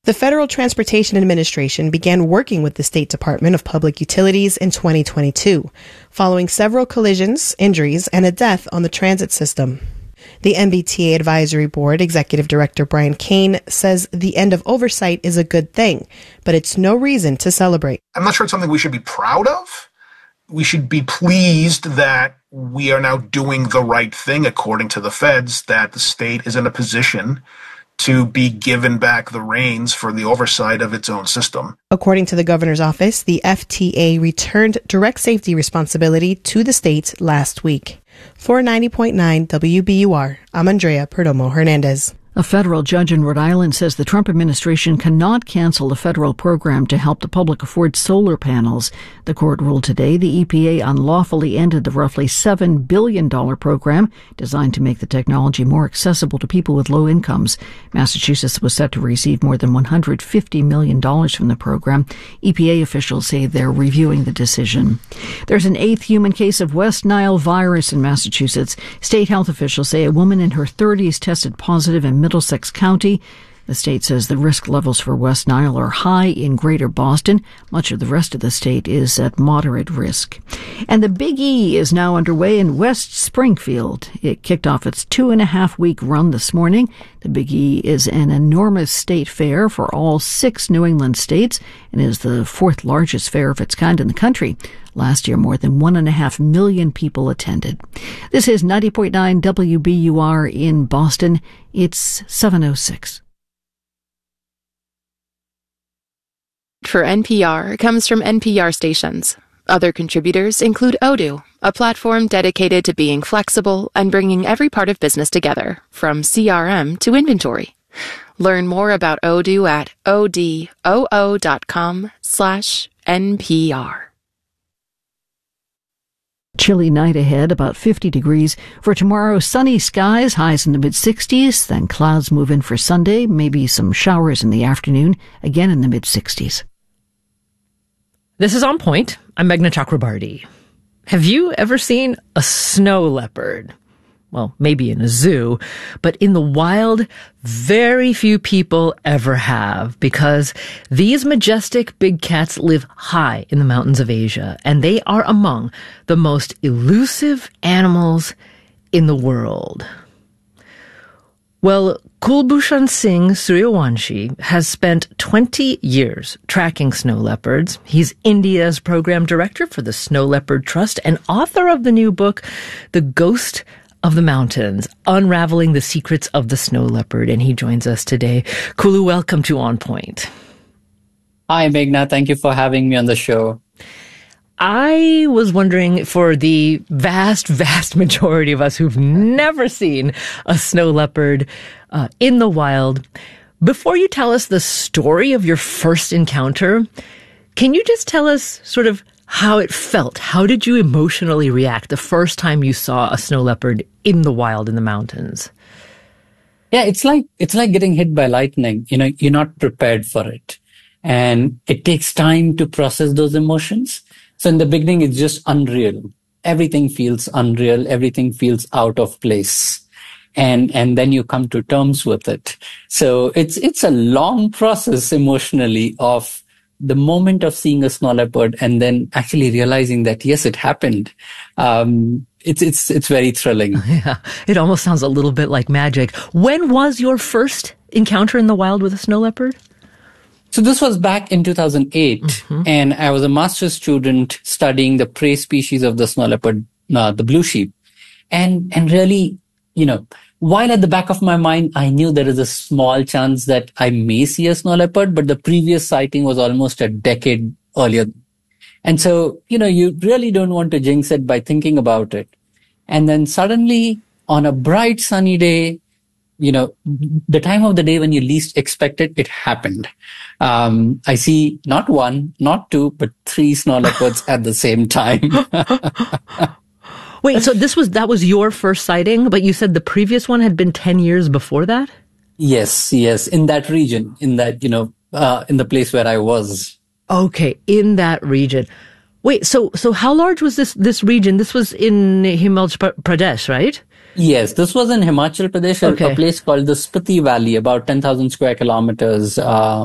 The Federal Transportation Administration began working with the State Department of Public Utilities in 2022, following several collisions, injuries, and a death on the transit system. The MBTA Advisory Board Executive Director Brian Kane says the end of oversight is a good thing, but it's no reason to celebrate. I'm not sure it's something we should be proud of. We should be pleased that we are now doing the right thing according to the feds, that the state is in a position to be given back the reins for the oversight of its own system. According to the governor's office, the FTA returned direct safety responsibility to the state last week. For 90.9 WBUR, I'm Andrea Perdomo Hernandez. A federal judge in Rhode Island says the Trump administration cannot cancel a federal program to help the public afford solar panels. The court ruled today the EPA unlawfully ended the roughly $7 billion program designed to make the technology more accessible to people with low incomes. Massachusetts was set to receive more than $150 million from the program. EPA officials say they're reviewing the decision. There's an 8th human case of West Nile virus in Massachusetts. State health officials say a woman in her 30s tested positive in Middlesex County. The state says the risk levels for West Nile are high in Greater Boston. Much of the rest of the state is at moderate risk. And the Big E is now underway in West Springfield. It kicked off its 2.5-week run this morning. The Big E is an enormous state fair for all 6 New England states and is the 4th largest fair of its kind in the country. Last year, more than 1.5 million people attended. This is 90.9 WBUR in Boston. It's 7:06. For NPR comes from NPR stations. Other contributors include Odoo, a platform dedicated to being flexible and bringing every part of business together, from CRM to inventory. Learn more about Odoo at odoo.com/NPR. Chilly night ahead, about 50 degrees. For tomorrow, sunny skies, highs in the mid-60s. Then clouds move in for Sunday, maybe some showers in the afternoon, again in the mid-60s. This is On Point. I'm Meghna Chakrabarti. Have you ever seen a snow leopard? Well, maybe in a zoo, but in the wild, very few people ever have, because these majestic big cats live high in the mountains of Asia, and they are among the most elusive animals in the world. Well, Kulbhushan Singh Suryawanshi has spent 20 years tracking snow leopards. He's India's program director for the Snow Leopard Trust and author of the new book, The Ghost of the Mountains, Unraveling the Secrets of the Snow Leopard, and he joins us today. Kulu, welcome to On Point. Hi, Meghna. Thank you for having me on the show. I was wondering, for the vast majority of us who've never seen a snow leopard in the wild, before you tell us the story of your first encounter, can you just tell us sort of how it felt? How did you emotionally react the first time you saw a snow leopard in the wild in the mountains? Yeah, it's like getting hit by lightning. You know, you're not prepared for it. And it takes time to process those emotions. So in the beginning, it's just unreal. Everything feels unreal. Everything feels out of place. And then you come to terms with it. So it's a long process emotionally of the moment of seeing a snow leopard and then actually realizing that, yes, it happened. It's very thrilling. Yeah, it almost sounds a little bit like magic. When was your first encounter in the wild with a snow leopard? So this was back in 2008, and I was a master's student studying the prey species of the snow leopard, the blue sheep. And really, you know, while at the back of my mind, I knew there is a small chance that I may see a snow leopard, but the previous sighting was almost a decade earlier. And so, you know, you really don't want to jinx it by thinking about it. And then suddenly, on a bright sunny day, you know, the time of the day when you least expect it, it happened. I see not one, not two, but 3 snow leopards at the same time. Wait, so that was your first sighting, but you said the previous one had been 10 years before that? Yes, in that region, in that, you know, in the place where I was. Okay, in that region. Wait, so how large was this region? This was in Himachal Pradesh, right? Yes, this was in Himachal Pradesh, a place called the Spiti Valley, about 10,000 square kilometers.